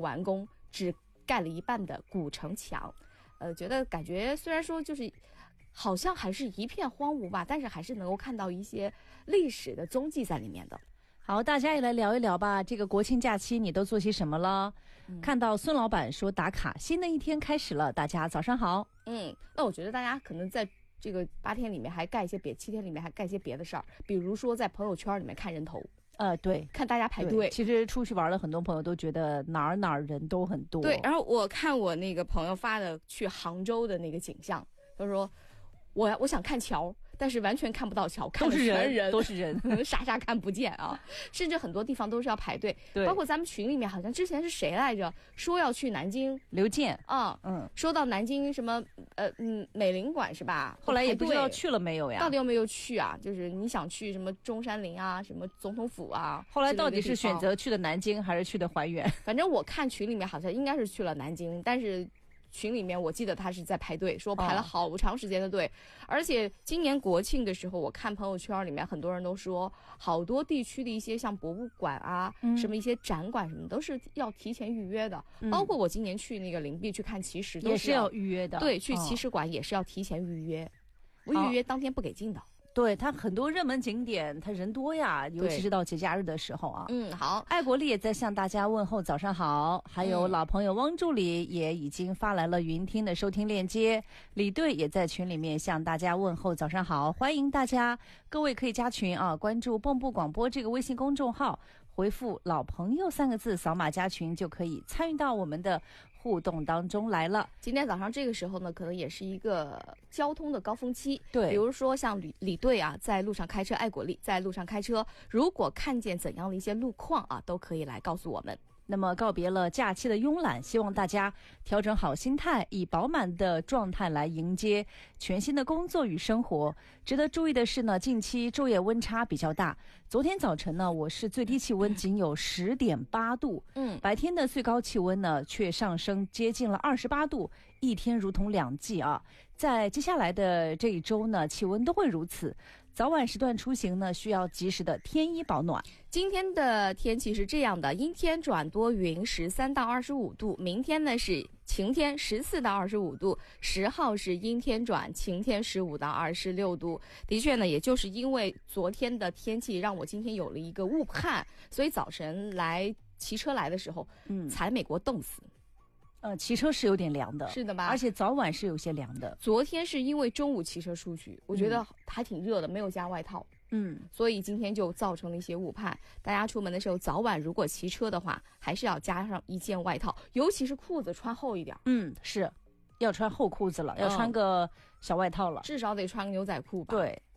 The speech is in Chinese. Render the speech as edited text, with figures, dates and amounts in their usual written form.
完工，只盖了一半的古城墙。觉得感觉虽然说就是好像还是一片荒芜吧，但是还是能够看到一些历史的踪迹在里面的。 好，大家也来聊一聊吧。这个国庆假期你都做些什么了？看到孙老板说打卡，新的一天开始了，大家早上好。 那我觉得大家可能在这个8天里面还干一些7天里面还干一些别的事儿，比如说在朋友圈里面看人头。 对， 看大家排队。 其实出去玩的很多朋友都觉得哪儿人都很多。 对，然后我看我那个朋友发的去杭州的那个景象，他说我想看桥，但是完全看不到桥，看的全人， 都是人， 啥看不见啊！甚至很多地方都是要排队， 对， 包括咱们群里面好像之前是谁来着说要去南京， 刘健说到南京什么美领馆是吧？ 后来也不知道去了没有呀？ 到底有没有去啊？就是你想去什么中山陵啊，什么总统府啊？ 后来到底是选择去的南京还是去的怀远？ 反正我看群里面好像应该是去了南京，但是群里面我记得他是在排队，说排了好长时间的队，而且今年国庆的时候，我看朋友圈里面很多人都说，好多地区的一些像博物馆啊，什么一些展馆什么都是要提前预约的，包括我今年去那个灵璧去看奇石， 也是要预约的。 对，去奇石馆也是要提前预约，不预约当天不给进的。 对，它很多热门景点它人多呀，尤其是到节假日的时候啊。 好， 爱国力也在向大家问候早上好，还有老朋友汪助理也已经发来了云听的收听链接，李队也在群里面向大家问候早上好，欢迎大家，各位可以加群啊，关注蚌埠广播这个微信公众号，回复老朋友3个字，扫码加群就可以参与到我们的互动当中来了。 今天早上这个时候呢，可能也是一个交通的高峰期。 对， 比如说像李队啊，在路上开车，爱国力在路上开车，如果看见怎样的一些路况啊，都可以来告诉我们。 那么告别了假期的慵懒，希望大家调整好心态，以饱满的状态来迎接全新的工作与生活。值得注意的是呢，近期昼夜温差比较大。昨天早晨呢，我市最低气温仅有10.8度，白天的最高气温呢却上升接近了28度，一天如同2季啊。在接下来的这一周呢，气温都会如此。早晚时段出行呢，需要及时的添衣保暖。 今天的天气是这样的，阴天转多云，13到25度。明天呢是晴天，14到25度。10号是阴天转晴天，15到26度。的确呢，也就是因为昨天的天气让我今天有了一个误判，所以早晨来骑车来的时候，才美国冻死。 骑车是有点凉的， 是的吧？ 而且早晚是有些凉的。 昨天是因为中午骑车出去，我觉得还挺热的，没有加外套。所以今天就造成了一些误判。大家出门的时候，早晚如果骑车的话，还是要加上一件外套，尤其是裤子穿厚一点。 是要穿厚裤子了，要穿个小外套了， 至少得穿个牛仔裤吧。 对，